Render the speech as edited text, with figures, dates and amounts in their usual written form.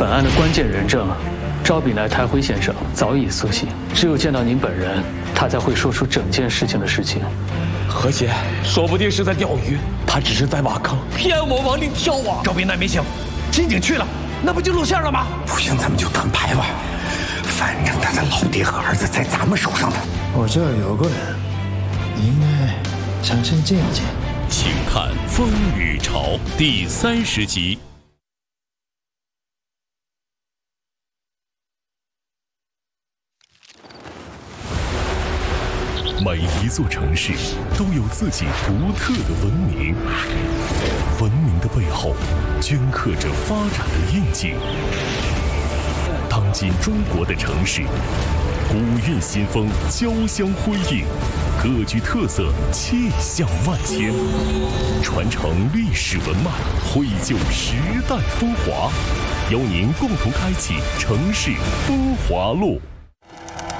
本案的关键人证招比来台辉先生早已苏醒，只有见到您本人，他才会说出整件事情的实情。 何姐说不定是在钓鱼，他只是在挖坑，骗我往里跳啊！ 招比那没行，金警去了，那不就露馅了吗？ 不行，咱们就摊牌吧，反正他的老爹和儿子在咱们手上呢。 我这儿有个人，你应该想先见一见。 请看《风雨潮》第30集。每一座城市都有自己独特的文明，文明的背后镌刻着发展的印记。当今中国的城市，古韵新风交相辉映，各具特色，气象万千，传承历史文脉，绘就时代风华，邀您共同开启城市风华路。